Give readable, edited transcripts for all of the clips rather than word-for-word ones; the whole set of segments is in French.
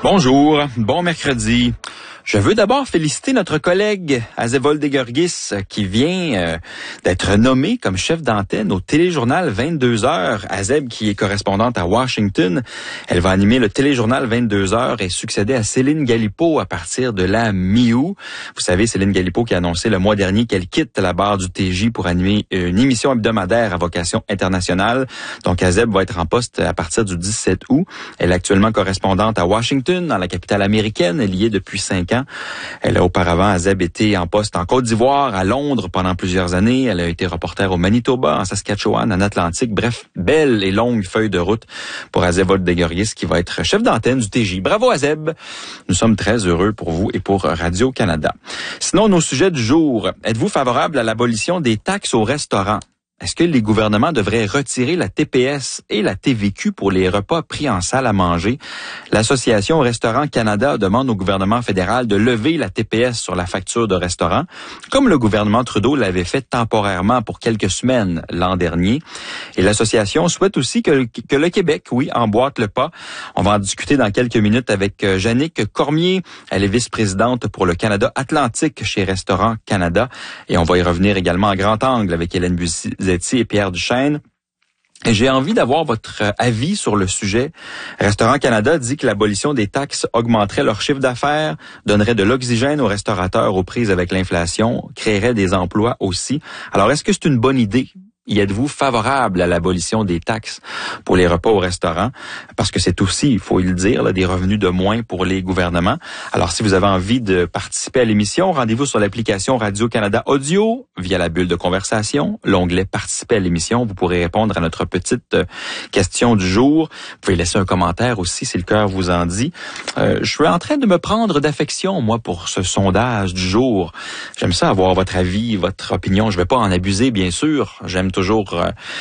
Bonjour, bon mercredi. Je veux d'abord féliciter notre collègue Azeb Voldegorgis qui vient d'être nommé comme chef d'antenne au téléjournal 22h. Azeb, qui est correspondante à Washington, elle va animer le téléjournal 22h et succéder à Céline Galipeau à partir de la mi-août. Vous savez, Céline Galipeau qui a annoncé le mois dernier qu'elle quitte la barre du TJ pour animer une émission hebdomadaire à vocation internationale. Donc Azeb va être en poste à partir du 17 août. Elle est actuellement correspondante à Washington, dans la capitale américaine. Elle y est depuis 5 ans. Elle a auparavant, Azeb, été en poste en Côte d'Ivoire, à Londres pendant plusieurs années. Elle a été reporter au Manitoba, en Saskatchewan, en Atlantique. Bref, belle et longue feuille de route pour Azeb Voldegorgis qui va être chef d'antenne du TJ. Bravo Azeb! Nous sommes très heureux pour vous et pour Radio-Canada. Sinon, nos sujets du jour. Êtes-vous favorable à l'abolition des taxes au restaurant? Est-ce que les gouvernements devraient retirer la TPS et la TVQ pour les repas pris en salle à manger? L'Association Restaurants Canada demande au gouvernement fédéral de lever la TPS sur la facture de restaurant, comme le gouvernement Trudeau l'avait fait temporairement pour quelques semaines l'an dernier. Et l'association souhaite aussi que le Québec, emboîte le pas. On va en discuter dans quelques minutes avec Jannick Cormier. Elle est vice-présidente pour le Canada Atlantique chez Restaurants Canada. Et on va y revenir également en grand angle avec Hélène Bussy et Pierre Duchesne. Et j'ai envie d'avoir votre avis sur le sujet. Restaurants Canada dit que l'abolition des taxes augmenterait leur chiffre d'affaires, donnerait de l'oxygène aux restaurateurs aux prises avec l'inflation, créerait des emplois aussi. Alors, est-ce que c'est une bonne idée? Y êtes-vous favorable à l'abolition des taxes pour les repas au restaurant? Parce que c'est aussi, il faut le dire, là, des revenus de moins pour les gouvernements. Alors, si vous avez envie de participer à l'émission, rendez-vous sur l'application Radio-Canada Audio via la bulle de conversation, l'onglet « Participer à l'émission ». Vous pourrez répondre à notre petite question du jour. Vous pouvez laisser un commentaire aussi si le cœur vous en dit. Je suis en train de me prendre d'affection, moi, pour ce sondage du jour. J'aime ça avoir votre avis, votre opinion. Je vais pas en abuser, bien sûr. J'aime toujours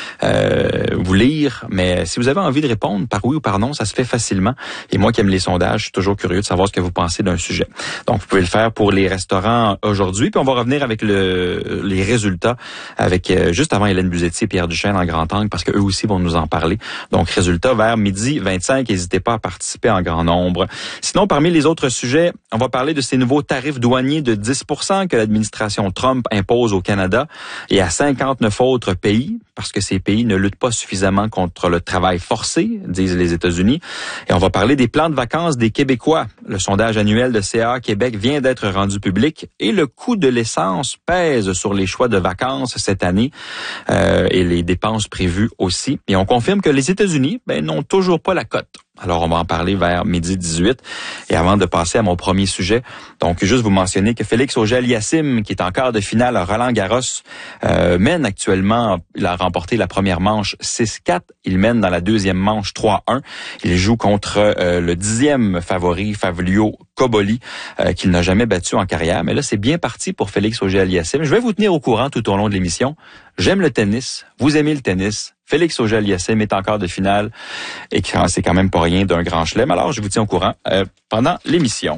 vous lire, mais si vous avez envie de répondre par oui ou par non, ça se fait facilement. Et moi qui aime les sondages, je suis toujours curieux de savoir ce que vous pensez d'un sujet. Donc, vous pouvez le faire pour les restaurants aujourd'hui, puis on va revenir avec les résultats avec juste avant Hélène Buzetti et Pierre Duchesne en grand angle, parce qu'eux aussi vont nous en parler. Donc, résultats vers 12h25. N'hésitez pas à participer en grand nombre. Sinon, parmi les autres sujets, on va parler de ces nouveaux tarifs douaniers de 10% que l'administration Trump impose au Canada et à 59 autres pays, parce que ces pays ne luttent pas suffisamment contre le travail forcé, disent les États-Unis. Et on va parler des plans de vacances des Québécois. Le sondage annuel de CA Québec vient d'être rendu public et le coût de l'essence pèse sur les choix de vacances cette année et les dépenses prévues aussi. Et on confirme que les États-Unis n'ont toujours pas la cote. Alors, on va en parler vers 12h18. Et avant de passer à mon premier sujet, donc juste vous mentionner que Félix Auger-Aliassime, qui est en quart de finale à Roland-Garros, mène actuellement. Il a remporté la première manche 6-4. Il mène dans la deuxième manche 3-1. Il joue contre le 10e favori, Favlio Koboli, qu'il n'a jamais battu en carrière. Mais là, c'est bien parti pour Félix Auger-Aliassime. Je vais vous tenir au courant tout au long de l'émission. J'aime le tennis. Vous aimez le tennis. Félix Auger-Aliassime est en quart de finale et c'est quand même pas rien d'un grand chelem. Alors, je vous tiens au courant pendant l'émission.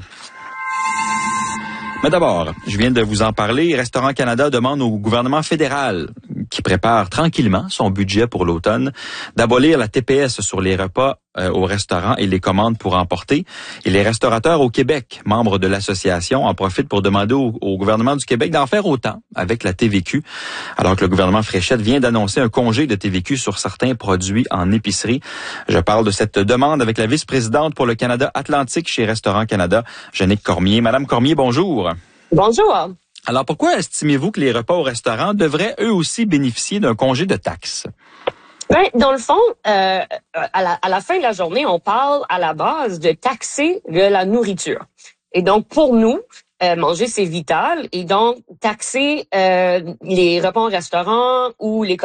Mais d'abord, je viens de vous en parler. Restaurants Canada demande au gouvernement fédéral, qui prépare tranquillement son budget pour l'automne, d'abolir la TPS sur les repas au restaurant et les commandes pour emporter. Et les restaurateurs au Québec, membres de l'association, en profitent pour demander au gouvernement du Québec d'en faire autant avec la TVQ, alors que le gouvernement Fréchette vient d'annoncer un congé de TVQ sur certains produits en épicerie. Je parle de cette demande avec la vice-présidente pour le Canada Atlantique chez Restaurants Canada, Jannick Cormier. Madame Cormier, bonjour. Bonjour. Alors, pourquoi estimez-vous que les repas au restaurant devraient eux aussi bénéficier d'un congé de taxes? Ben, dans le fond, à la fin de la journée, on parle à la base de taxer de la nourriture. Et donc, pour nous, manger, c'est vital. Et donc, taxer les repas au restaurant ou les